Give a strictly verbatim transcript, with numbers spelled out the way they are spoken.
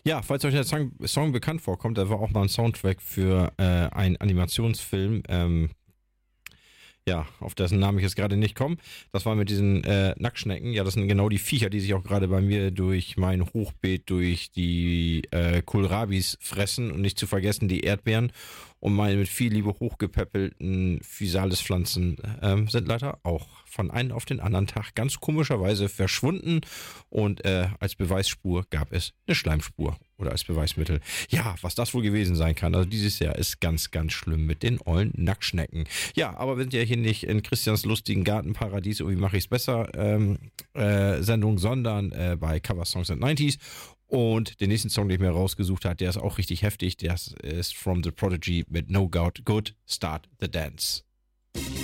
Ja, falls euch der Song, Song bekannt vorkommt, da war auch mal ein Soundtrack für äh, einen Animationsfilm, ähm, ja, auf dessen Namen ich jetzt gerade nicht komme. Das war mit diesen äh, Nacktschnecken. Ja, das sind genau die Viecher, die sich auch gerade bei mir durch mein Hochbeet, durch die äh, Kohlrabis fressen und nicht zu vergessen die Erdbeeren und meine mit viel Liebe hochgepäppelten Physalis-Pflanzen ähm, sind leider auch von einem auf den anderen Tag ganz komischerweise verschwunden und äh, als Beweisspur gab es eine Schleimspur oder als Beweismittel. Ja, was das wohl gewesen sein kann. Also dieses Jahr ist ganz, ganz schlimm mit den ollen Nacktschnecken. Ja, aber wir sind ja hier nicht in Christians lustigen Gartenparadies und wie mache ich es besser ähm, äh, Sendung, sondern äh, bei Cover Songs and nineties. Und den nächsten Song, den ich mir rausgesucht habe, der ist auch richtig heftig. Der ist From the Prodigy mit No Doubt Good Start the Dance.